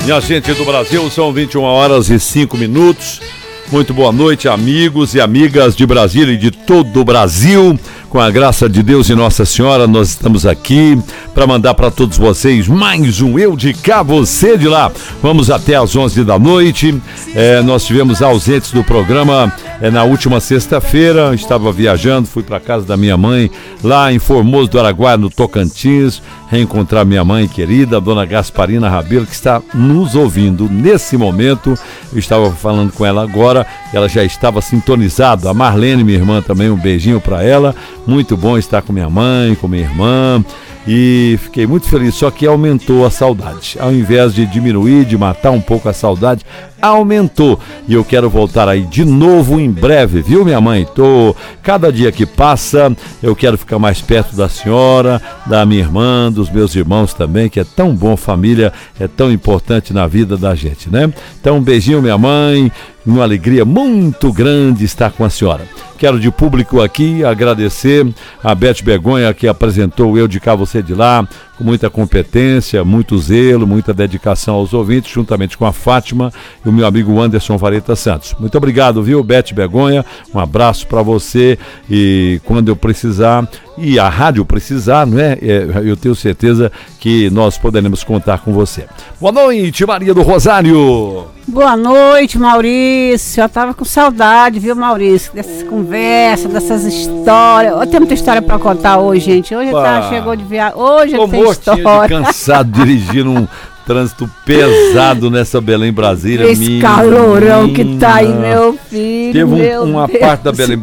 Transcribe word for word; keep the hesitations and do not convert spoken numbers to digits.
Minha gente do Brasil, são vinte e uma horas e cinco minutos. Muito boa noite, amigos e amigas de Brasília e de todo o Brasil. Com a graça de Deus e Nossa Senhora, nós estamos aqui para mandar para todos vocês mais um Eu de Cá, Você de Lá. Vamos até às onze da noite. É, nós tivemos ausentes do programa é, na última sexta-feira. Estava viajando, fui para casa da minha mãe, lá em Formoso do Araguaia, no Tocantins, reencontrar minha mãe querida, a dona Gasparina Rabelo, que está nos ouvindo nesse momento. Eu estava falando com ela agora, ela já estava sintonizada. A Marlene, minha irmã, também, um beijinho para ela. Muito bom estar com minha mãe, com minha irmã, e fiquei muito feliz, só que aumentou a saudade. Ao invés de diminuir, de matar um pouco a saudade, aumentou. E eu quero voltar aí de novo em breve, viu, minha mãe? Tô, cada dia que passa, eu quero ficar mais perto da senhora, da minha irmã, dos meus irmãos também, que é tão bom, família é tão importante na vida da gente, né? Então, um beijinho, minha mãe, uma alegria muito grande estar com a senhora. Quero de público aqui agradecer a Beth Begonha, que apresentou o Eu de Cá, Você de Lá, com muita competência, muito zelo, muita dedicação aos ouvintes, juntamente com a Fátima e o meu amigo Anderson Vareta Santos. Muito obrigado, viu, Beth Begonha? Um abraço para você, e quando eu precisar, e a rádio precisar, não é? Eu tenho certeza que nós poderemos contar com você. Boa noite, Maria do Rosário. Boa noite, Maurício. Eu tava com saudade, viu, Maurício? Dessas conversas, dessas histórias. Eu tenho muita história pra contar hoje, gente. Hoje tá, chegou de viagem. Hoje eu tenho história. Cansado de dirigir um trânsito pesado nessa Belém Brasília. Esse calorão que tá aí, meu filho. Teve um, meu uma Deus. parte da Belém